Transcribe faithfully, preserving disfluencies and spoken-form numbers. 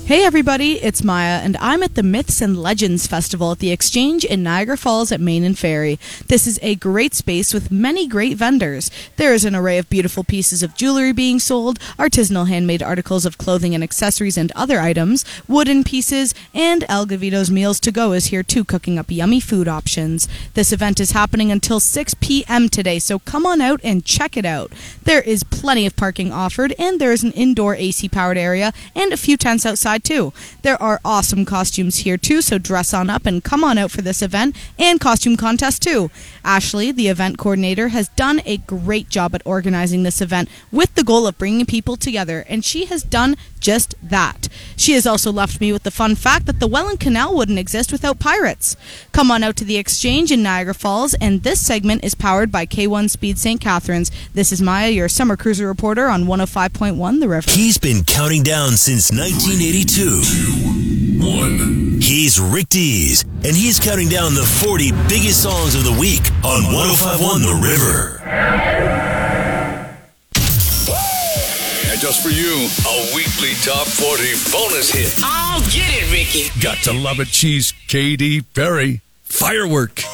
Hey everybody, it's Maya, and I'm at the Myths and Legends Festival at the Exchange in Niagara Falls at Main and Ferry. This is a great space with many great vendors. There is an array of beautiful pieces of jewelry being sold, artisanal handmade articles of clothing and accessories and other items, wooden pieces, and El Gavito's Meals to Go is here too, cooking up yummy food options. This event is happening until six p.m. today, so come on out and check it out. There is plenty of parking offered, and there is an indoor A C-powered area and a few tents outside too. There are awesome costumes here too, so dress on up and come on out for this event and costume contest too. Ashley, the event coordinator, has done a great job at organizing this event with the goal of bringing people together, and she has done just that. She has also left me with the fun fact that the Welland Canal wouldn't exist without pirates. Come on out to the Exchange in Niagara Falls, and this segment is powered by K one Speed Saint Catharines. This is Maya, your summer cruiser reporter on one oh five point one The River. He's been counting down since nineteen eighty-two. Two, one. He's Rick Dees, and he's counting down the forty biggest songs of the week on one oh five point one The River. And just for you, a weekly top forty bonus hit. Oh, get it, Ricky. Got to love it. She's Katy Perry. Firework.